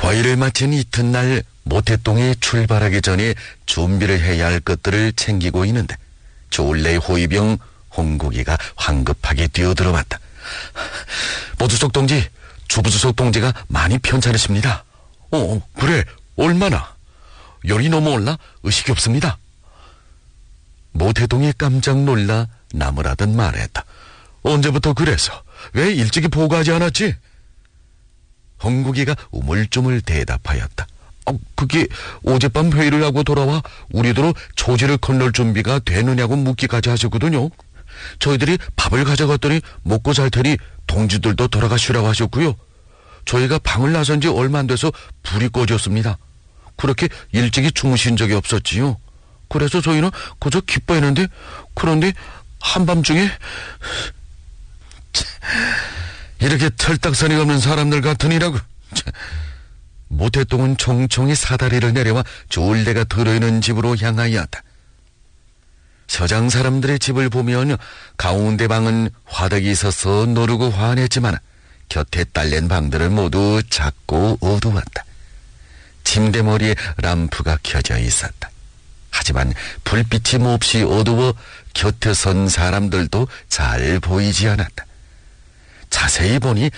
화의를 마친 이튿날 모태동에 출발하기 전에 준비를 해야 할 것들을 챙기고 있는데 조울레 호위병 홍국이가 황급하게 뛰어들어왔다. 보수석 동지, 주부수석 동지가 많이 편찮으십니다. 그래, 얼마나? 열이 너무 올라 의식이 없습니다. 모태동이 깜짝 놀라 나무라듯 말했다. 언제부터 그래서? 왜 일찍이 보고하지 않았지? 홍국이가 우물쭈물 대답하였다. 그게 어젯밤 회의를 하고 돌아와 우리들로 초지를 건널 준비가 되느냐고 묻기까지 하셨거든요. 저희들이 밥을 가져갔더니 먹고 살 테니 동지들도 돌아가시라고 하셨고요. 저희가 방을 나선 지 얼마 안 돼서 불이 꺼졌습니다. 그렇게 일찍이 주무신 적이 없었지요. 그래서 저희는 그저 기뻐했는데, 그런데 한밤중에 이렇게 철딱서니 없는 사람들 같으니라고. 모태동은 총총히 사다리를 내려와 조울레가 들어있는 집으로 향하였다. 서장 사람들의 집을 보면 가운데 방은 화덕이 있어서 노르고 환했지만 곁에 딸린 방들은 모두 작고 어두웠다. 침대머리에 람프가 켜져 있었다. 하지만 불빛이 몹시 어두워 곁에 선 사람들도 잘 보이지 않았다. 자세히 보니